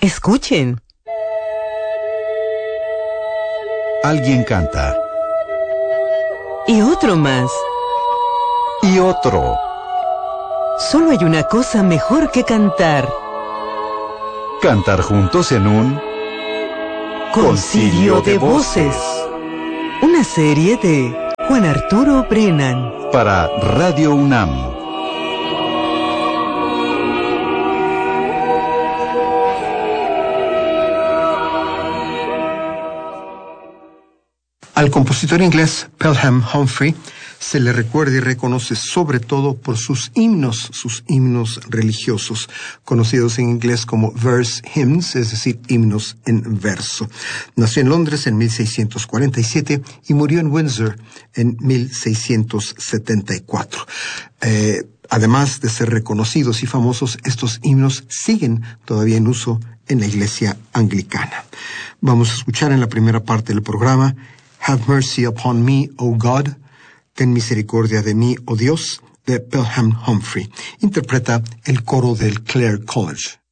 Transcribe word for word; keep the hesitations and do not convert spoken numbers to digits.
Escuchen. Alguien canta. Y otro más. Y otro. Solo hay una cosa mejor que cantar. Cantar juntos en un... Concilio de Voces. Una serie de Juan Arturo Brennan. Para Radio UNAM. Al compositor inglés Pelham Humphrey se le recuerda y reconoce sobre todo por sus himnos, sus himnos religiosos, conocidos en inglés como verse hymns, es decir, himnos en verso. Nació en Londres en mil seiscientos cuarenta y siete y murió en Windsor en mil seiscientos setenta y cuatro. Eh, además de ser reconocidos y famosos, estos himnos siguen todavía en uso en la iglesia anglicana. Vamos a escuchar en la primera parte del programa Have Mercy Upon Me, O God, Ten Misericordia de mí, oh Dios, de Pelham Humphrey. Interpreta el coro del Clare College.